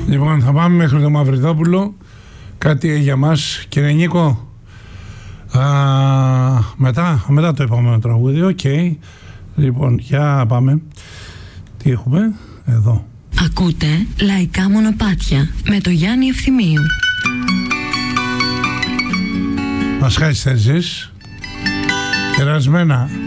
Λοιπόν, θα πάμε μέχρι το Μαυριδόπουλο. Κάτι για μας, κύριε Νίκο. Μετά το επόμενο τραγούδι. Οκ. Λοιπόν, για πάμε. Τι έχουμε εδώ. Ακούτε Λαϊκά Μονοπάτια με το Γιάννη Ευθυμίου. Μας χάσεις θέσεις. Κερασμένα.